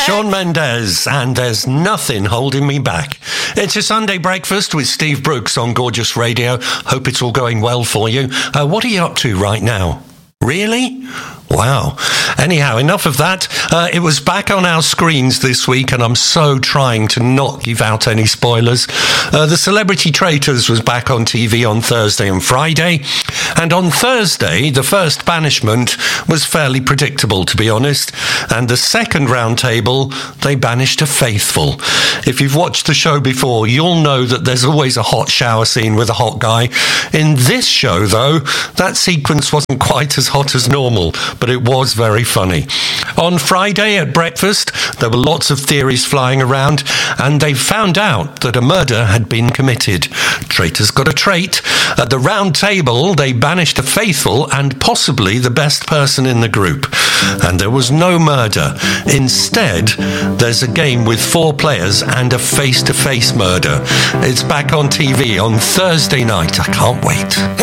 Shawn Mendes, and there's nothing holding me back. It's a Sunday breakfast with Steve Brooks on Gorgeous Radio. Hope it's all going well for you. What are you up to right now? Really? Wow. Anyhow, enough of that. It was back on our screens this week, and I'm so trying to not give out any spoilers. The Celebrity Traitors was back on TV on Thursday and Friday. And on Thursday, the first banishment was fairly predictable, to be honest. And the second round table, they banished a faithful. If you've watched the show before, you'll know that there's always a hot shower scene with a hot guy. In this show, though, that sequence wasn't quite as hot as normal, but it was very funny. On Friday at breakfast, there were lots of theories flying around, and they found out that a murder had been committed. Traitors got a trait. At the round table, they banished a faithful and possibly the best person in the group. And there was no murder. Instead, there's a game with 4 players and a face-to-face murder. It's back on TV on Thursday night. I can't wait.